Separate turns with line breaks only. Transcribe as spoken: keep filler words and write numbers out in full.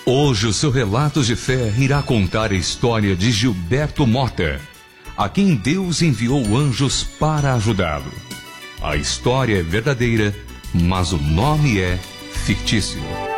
Hoje o seu Relatos de Fé irá contar a história de Gilberto Mota, a quem Deus enviou anjos para ajudá-lo. A história é verdadeira, mas o nome é fictício.